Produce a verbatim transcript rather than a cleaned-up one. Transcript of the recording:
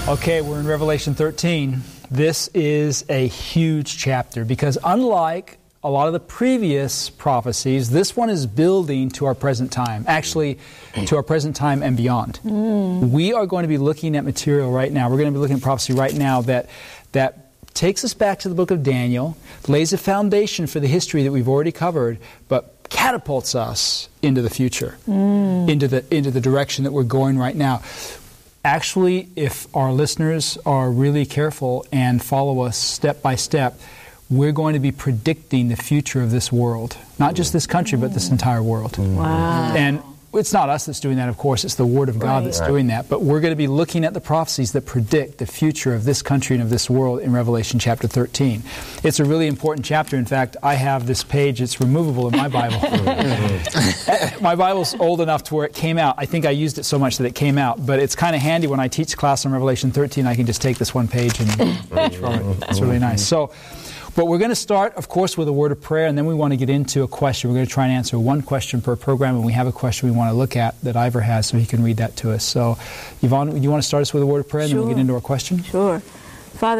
Okay, we're in Revelation thirteen. This is a huge chapter because unlike a lot of the previous prophecies, this one is building to our present time, actually to our present time and beyond. Mm. We are going to be looking at material right now. We're going to be looking at prophecy right now that that takes us back to the book of Daniel, lays a foundation for the history that we've already covered, but catapults us into the future, mm. into the into the direction that we're going right now. Actually, if our listeners are really careful and follow us step by step, we're going to be predicting the future of this world. Not just this country, but this entire world. Wow. And it's not us that's doing that, of course. It's the Word of God right. that's right. doing that. But we're going to be looking at the prophecies that predict the future of this country and of this world in Revelation chapter thirteen. It's a really important chapter. In fact, I have this page. It's removable in my Bible. My Bible's old enough to where it came out. I think I used it so much that it came out. But it's kind of handy when I teach class on Revelation thirteen. I can just take this one page and reach from it. It's really nice. So, but we're going to start, of course, with a word of prayer, and then we want to get into a question. We're going to try and answer one question per program, and we have a question we want to look at that Ivor has, so he can read that to us. So, Yvonne, you want to start us with a word of prayer, and sure. then we'll get into our question? Sure.